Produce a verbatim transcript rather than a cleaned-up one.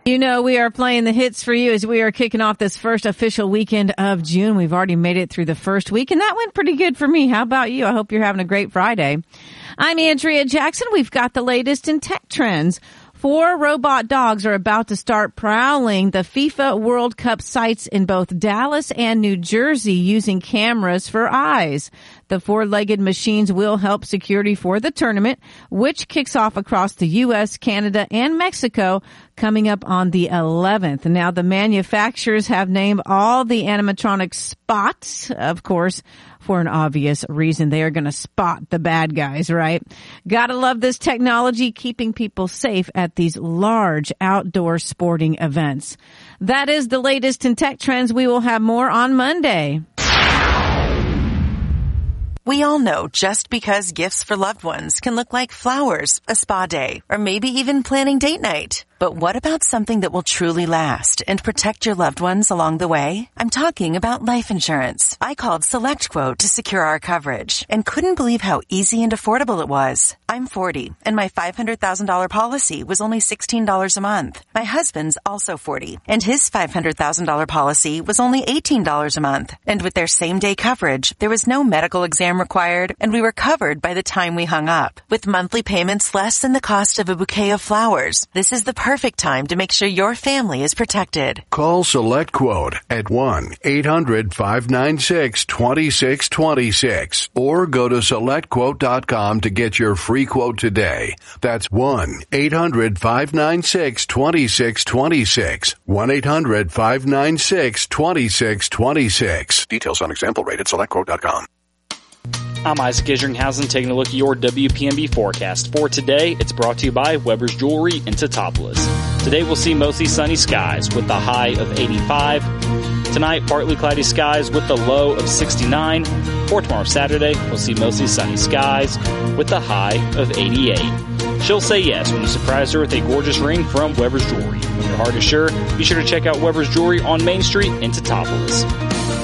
You know, we are playing the hits for you as we are kicking off this first official weekend of June. We've already made it through the first week, and that went pretty good for me. How about you? I hope you're having a great Friday. I'm Andrea Jackson. We've got the latest in tech trends. Four robot dogs are about to start prowling the FIFA World Cup sites in both Dallas and New Jersey using cameras for eyes. The four-legged machines will help security for the tournament, which kicks off across the U S, Canada, and Mexico coming up on the eleventh. Now, the manufacturers have named all the animatronic spots, of course, for an obvious reason. They are going to spot the bad guys, right? Gotta love this technology, keeping people safe at these large outdoor sporting events. That is the latest in tech trends. We will have more on Monday. We all know just because gifts for loved ones can look like flowers, a spa day, or maybe even planning date night. But what about something that will truly last and protect your loved ones along the way? I'm talking about life insurance. I called SelectQuote to secure our coverage and couldn't believe how easy and affordable it was. I'm forty, and my five hundred thousand dollars policy was only sixteen dollars a month. My husband's also forty, and his five hundred thousand dollars policy was only eighteen dollars a month. And with their same-day coverage, there was no medical exam required, and we were covered by the time we hung up. With monthly payments less than the cost of a bouquet of flowers, this is the perfect time to make sure your family is protected. Call SelectQuote at one eight hundred five nine six two six two six or go to select quote dot com to get your free quote today. That's one eight hundred five nine six two six two six. one eight hundred five nine six two six two six. Details on example rate at select quote dot com. I'm Isaac Isringhausen taking a look at your W P M B forecast. For today, it's brought to you by Weber's Jewelry in Teutopolis. Today we'll see mostly sunny skies with the high of eighty-five. Tonight, partly cloudy skies with the low of sixty-nine. For tomorrow, Saturday, we'll see mostly sunny skies with the high of eighty-eight. She'll say yes when you surprise her with a gorgeous ring from Weber's Jewelry. When your heart is sure, be sure to check out Weber's Jewelry on Main Street in Teutopolis.